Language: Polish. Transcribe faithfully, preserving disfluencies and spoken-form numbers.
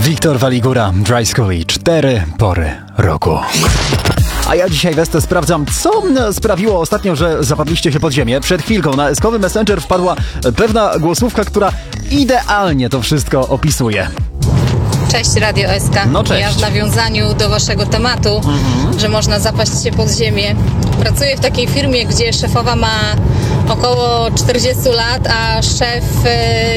Wiktor Waligura, Dry Scully, cztery pory roku. A ja dzisiaj, Westę, sprawdzam, co sprawiło ostatnio, że zapadliście się pod ziemię. Przed chwilką na eskowy Messenger wpadła pewna głosówka, która idealnie to wszystko opisuje. Cześć Radio S K. No cześć. Ja w nawiązaniu do waszego tematu, mhm. że można zapaść się pod ziemię. Pracuję w takiej firmie, gdzie szefowa ma około czterdzieści lat, a szef